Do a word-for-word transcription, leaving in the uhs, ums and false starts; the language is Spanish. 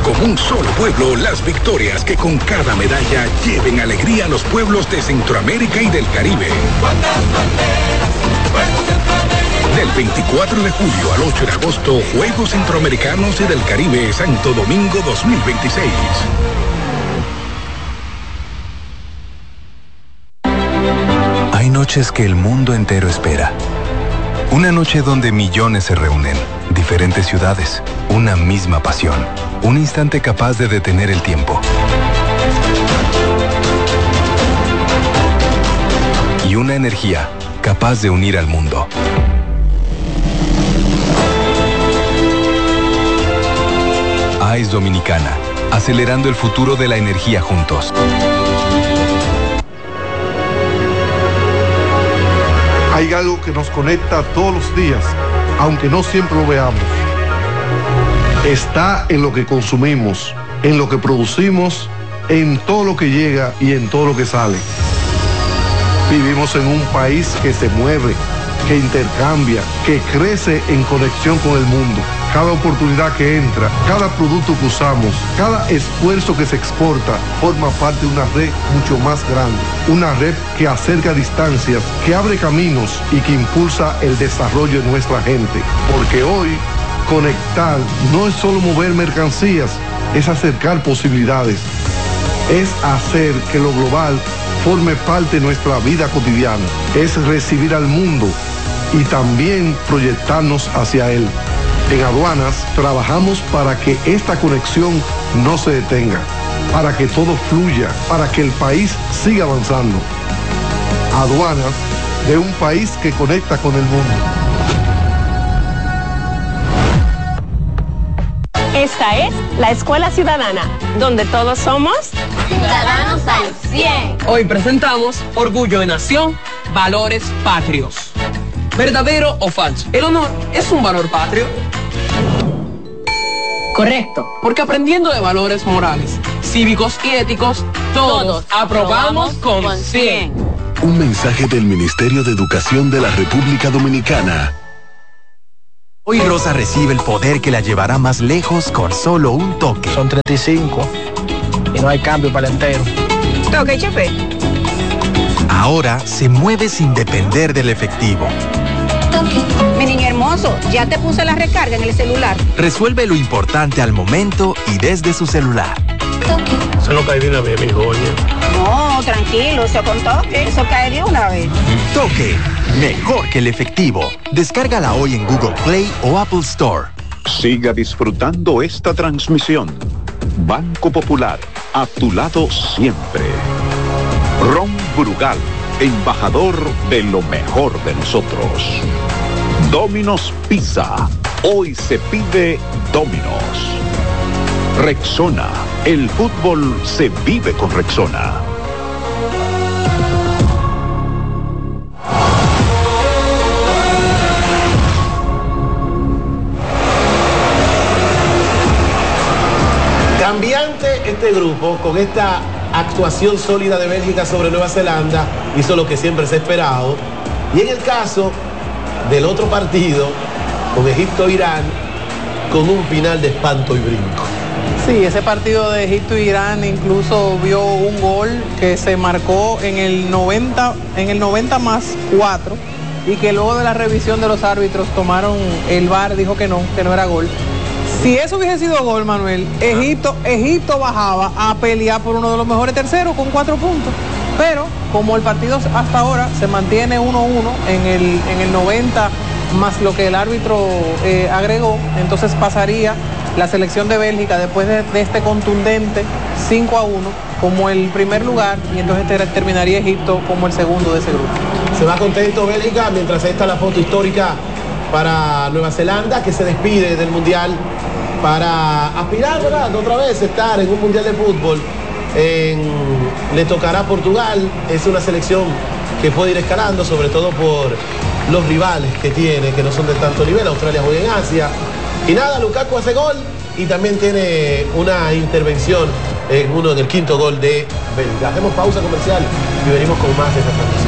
como un solo pueblo las victorias que con cada medalla lleven alegría a los pueblos de Centroamérica y del Caribe. Del veinticuatro de julio al ocho de agosto, Juegos Centroamericanos y del Caribe, Santo Domingo dos mil veintiséis. Hay noches que el mundo entero espera. Una noche donde millones se reúnen, diferentes ciudades, una misma pasión, un instante capaz de detener el tiempo. Y una energía capaz de unir al mundo. A E S Dominicana, acelerando el futuro de la energía juntos. Hay algo que nos conecta todos los días, aunque no siempre lo veamos. Está en lo que consumimos, en lo que producimos, en todo lo que llega y en todo lo que sale. Vivimos en un país que se mueve, que intercambia, que crece en conexión con el mundo. Cada oportunidad que entra, cada producto que usamos, cada esfuerzo que se exporta, forma parte de una red mucho más grande. Una red que acerca distancias, que abre caminos y que impulsa el desarrollo de nuestra gente. Porque hoy, conectar no es solo mover mercancías, es acercar posibilidades. Es hacer que lo global forme parte de nuestra vida cotidiana. Es recibir al mundo y también proyectarnos hacia él. En Aduanas trabajamos para que esta conexión no se detenga, para que todo fluya, para que el país siga avanzando. Aduanas, de un país que conecta con el mundo. Esta es la Escuela Ciudadana, donde todos somos ciudadanos al cien. Hoy presentamos Orgullo de Nación, Valores Patrios. ¿Verdadero o falso? ¿El honor es un valor patrio? Correcto. Porque aprendiendo de valores morales, cívicos y éticos, todos, todos aprobamos con cien. Un mensaje del Ministerio de Educación de la República Dominicana. Hoy Rosa recibe el poder que la llevará más lejos con solo un toque. Son treinta y cinco y no hay cambio para el entero. Toque, chefe. Ahora se mueve sin depender del efectivo. Mi niño hermoso, ya te puse la recarga en el celular. Resuelve lo importante al momento y desde su celular. Eso no cae de una vez, mi joya. No, tranquilo, eso con Toque, eso cae de una vez. Toque, mejor que el efectivo. Descárgala hoy en Google Play o Apple Store. Siga disfrutando esta transmisión. Banco Popular, a tu lado siempre. Ron Brugal, embajador de lo mejor de nosotros. Domino's Pizza, hoy se pide Domino's. Rexona, el fútbol se vive con Rexona. Cambiante este grupo con esta actuación sólida de Bélgica sobre Nueva Zelanda, hizo lo que siempre se ha esperado. Y en el caso del otro partido, con Egipto-Irán, con un final de espanto y brinco. Sí, ese partido de Egipto e Irán incluso vio un gol que se marcó en el noventa, en el noventa más cuatro, y que luego de la revisión de los árbitros tomaron el V A R, dijo que no, que no era gol. Si eso hubiese sido gol, Manuel, Egipto, Egipto bajaba a pelear por uno de los mejores terceros con cuatro puntos. Pero como el partido hasta ahora se mantiene uno uno en el, en el noventa más lo que el árbitro eh, agregó, entonces pasaría la selección de Bélgica después de, de este contundente cinco a uno como el primer lugar, y entonces ter, terminaría Egipto como el segundo de ese grupo. Se va contento Bélgica, mientras esta la foto histórica para Nueva Zelanda, que se despide del Mundial para aspirar, ¿verdad?, otra vez estar en un Mundial de fútbol. En, le tocará Portugal, es una selección que puede ir escalando, sobre todo por los rivales que tiene, que no son de tanto nivel. Australia juega en Asia. Y nada, Lukaku hace gol y también tiene una intervención en uno del quinto gol de Bélgica. Hacemos pausa comercial y venimos con más de esta transmisión.